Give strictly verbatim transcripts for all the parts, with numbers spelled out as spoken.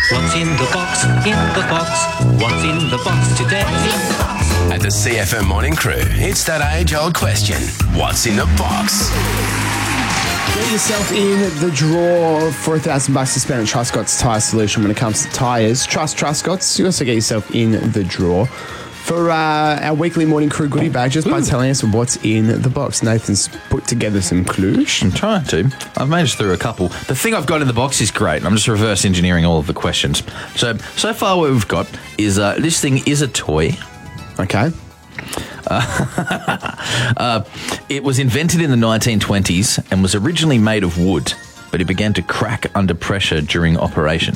What's in the box? In the box. What's in the box today? At the C F M Morning Crew, it's that age-old question. What's in the box? Get yourself in the draw for a thousand bucks to spend at Truscott's Tyre Solution when it comes to tyres. Trust Truscott's. You also get yourself in the draw for uh, our weekly Morning Crew goodie bag just by telling us what's in the box. Nathan's put together some clues. I'm trying to. I've managed through a couple. The thing I've got in the box is great. I'm just reverse engineering all of the questions. So, so far what we've got is uh, this thing is a toy. Okay. Uh, uh, it was invented in the nineteen twenties and was originally made of wood, but it began to crack under pressure during operation.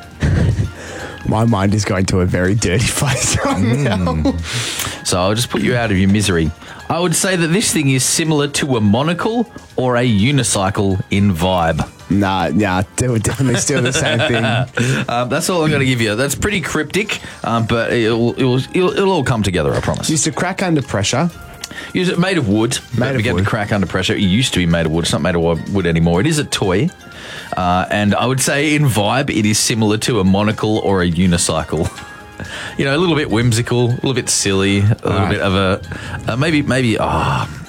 My mind is going to a very dirty place right mm. now. So I'll just put you out of your misery. I would say that this thing is similar to a monocle or a unicycle in vibe. Nah, nah, they were definitely still the same thing. um, that's all I'm going to give you. That's pretty cryptic, um, but it'll, it'll, it'll, it'll all come together, I promise. Used to crack under pressure. Used it made of wood. Made it of began wood. to crack under pressure. It used to be made of wood. It's not made of wood anymore. It is a toy. Uh, and I would say in vibe, it is similar to a monocle or a unicycle. You know, a little bit whimsical, a little bit silly, a little right. bit of a, uh, maybe, maybe, oh,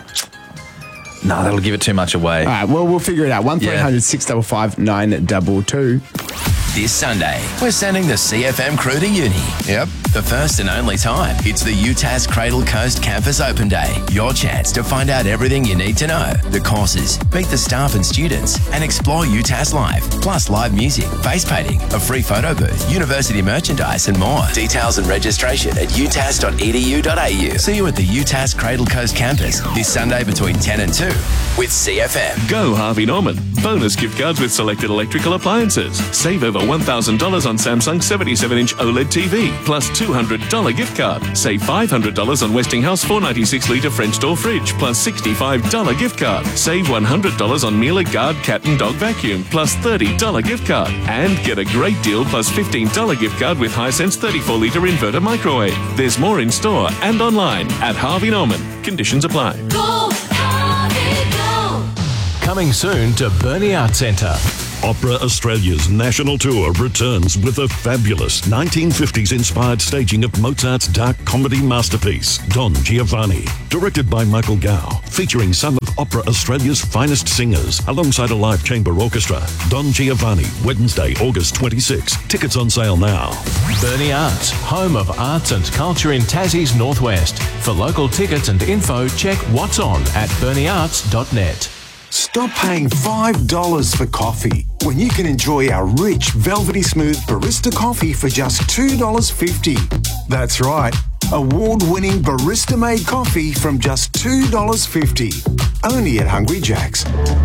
no, that'll give it too much away. All right, well, we'll figure it out. one three hundred six five five nine two two. This Sunday, we're sending the C F M crew to uni. Yep. The first and only time. It's the U T A S Cradle Coast Campus Open Day. Your chance to find out everything you need to know. The courses, meet the staff and students, and explore U T A S Live. Plus live music, face painting, a free photo booth, university merchandise, and more. Details and registration at u t a s dot e d u dot a u. See you at the U T A S Cradle Coast Campus this Sunday between ten and two with C F M. Go Harvey Norman. Bonus gift cards with selected electrical appliances. Save over one thousand dollars on Samsung seventy-seven inch OLED T V, plus two hundred dollars gift card. Save five hundred dollars on Westinghouse four ninety-six litre French door fridge, plus sixty-five dollars gift card. Save one hundred dollars on Miele Guard cat and dog vacuum, plus thirty dollars gift card. And get a great deal plus fifteen dollars gift card with Hisense thirty-four litre inverter microwave. There's more in store and online at Harvey Norman. Conditions apply. Go, Harvey, go. Coming soon to Burnie Arts Centre. Opera Australia's national tour returns with a fabulous nineteen fifties-inspired staging of Mozart's dark comedy masterpiece, Don Giovanni. Directed by Michael Gow, featuring some of Opera Australia's finest singers, alongside a live chamber orchestra. Don Giovanni, Wednesday, August twenty-sixth. Tickets on sale now. Burnie Arts, home of arts and culture in Tassie's Northwest. For local tickets and info, check what's on at burnie arts dot net. Stop paying five dollars for coffee when you can enjoy our rich, velvety smooth barista coffee for just two dollars fifty. That's right, award-winning barista-made coffee from just two dollars fifty. Only at Hungry Jack's.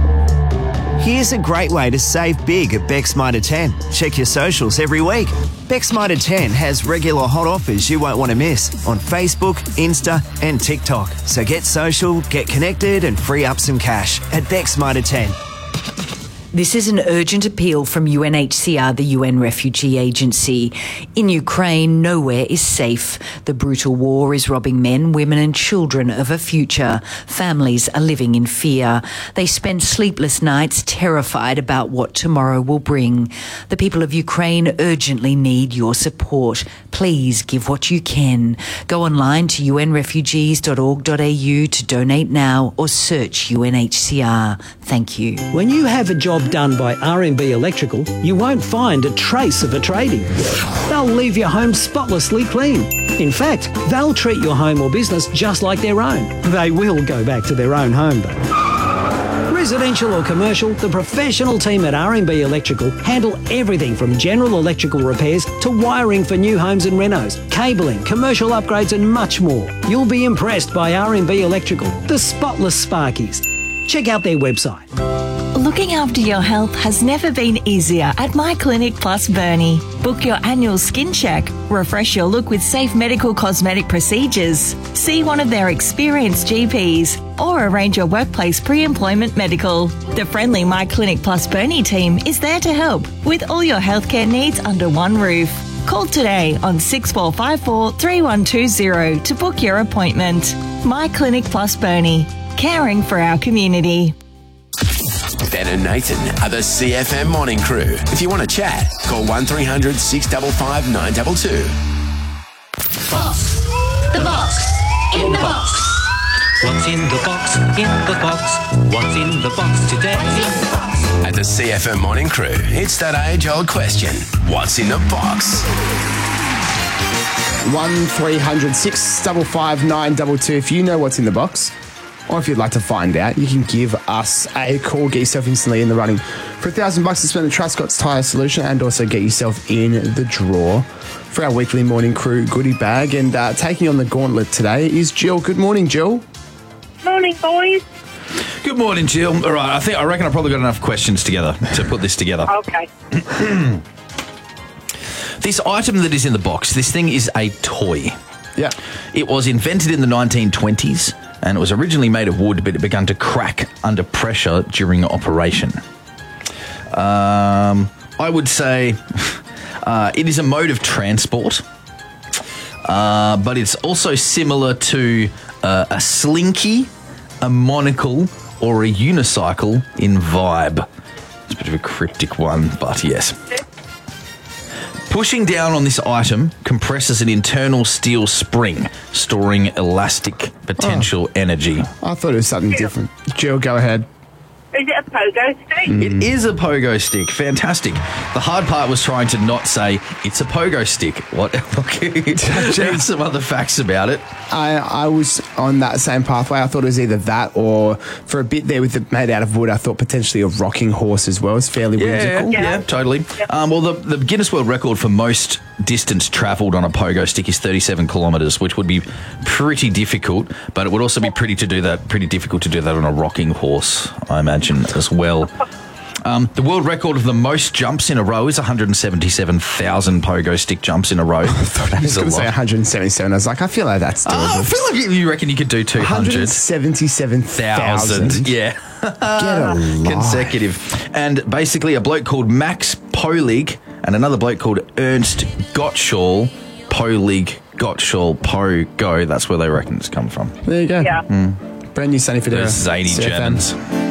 Here's a great way to save big at Beck's Mitre ten. Check your socials every week. Beck's Mitre ten has regular hot offers you won't want to miss on Facebook, Insta and TikTok. So get social, get connected and free up some cash at Beck's Mitre ten. This is an urgent appeal from U N H C R, the U N Refugee Agency. In Ukraine, nowhere is safe. The brutal war is robbing men, women and children of a future. Families are living in fear. They spend sleepless nights terrified about what tomorrow will bring. The people of Ukraine urgently need your support. Please give what you can. Go online to u n refugees dot org dot a u to donate now or search U N H C R. Thank you. When you have a job done by R and B Electrical, you won't find a trace of a trading. They'll leave your home spotlessly clean. In fact, they'll treat your home or business just like their own. They will go back to their own home though. Residential or commercial, the professional team at R and B Electrical handle everything from general electrical repairs to wiring for new homes and renos, cabling, commercial upgrades and much more. You'll be impressed by R and B Electrical, the spotless Sparkies. Check out their website. Looking after your health has never been easier at My Clinic Plus Burnie. Book your annual skin check, refresh your look with safe medical cosmetic procedures, see one of their experienced G Ps, or arrange your workplace pre-employment medical. The friendly My Clinic Plus Burnie team is there to help with all your healthcare needs under one roof. Call today on six four five four, three one two zero to book your appointment. My Clinic Plus Burnie, caring for our community. Ben and Nathan are the C F M Morning Crew. If you want to chat, call one three hundred six five five nine two two. Box. The box. In the box. What's in the box? In the box. What's in the box today? At the C F M Morning Crew, it's that age-old question. What's in the box? one three hundred six five five nine two two. If you know what's in the box, or if you'd like to find out, you can give us a call. Get yourself instantly in the running for a thousand bucks to spend at Truscott's Tyre Solution, and also get yourself in the draw for our weekly Morning Crew goodie bag. And uh, taking on the gauntlet today is Jill. Good morning, Jill. Morning, boys. Good morning, Jill. All right, I think I reckon I probably got enough questions together to put this together. Okay. This item that is in the box, this thing is a toy. Yeah. It was invented in the nineteen twenties, and it was originally made of wood, but it began to crack under pressure during operation. Um, I would say uh, it is a mode of transport, uh, but it's also similar to uh, a slinky, a monocle, or a unicycle in vibe. It's a bit of a cryptic one, but yes. Pushing down on this item compresses an internal steel spring, storing elastic potential Oh. energy. I thought it was something different. Jill, go ahead. Is it a pogo stick? It is a pogo stick. Fantastic. The hard part was trying to not say it's a pogo stick. What? There are some other facts about it. I, I was on that same pathway. I thought it was either that or, for a bit there with it made out of wood, I thought potentially a rocking horse as well. It's fairly Yeah, whimsical. yeah, totally. Um, well, the, the Guinness World Record for most distance travelled on a pogo stick is thirty-seven kilometres, which would be pretty difficult, but it would also be pretty to do that, pretty difficult to do that on a rocking horse, I imagine, as well. Um, the world record of the most jumps in a row is one hundred seventy-seven thousand pogo stick jumps in a row. I was That is a going to say lot. one hundred seventy-seven. I was like, I feel like that's doable. Oh, I feel like you- you reckon you could do two one hundred. hundred seventy-seven thousand. Yeah. Get a life. Consecutive. And basically a bloke called Max Polig and another bloke called Ernst Gottschall, Polig, Gottschall, Pogo. That's where they reckon it's come from. There you go. Yeah. Brand new Sunny Federa. Those zany C F M. Germans.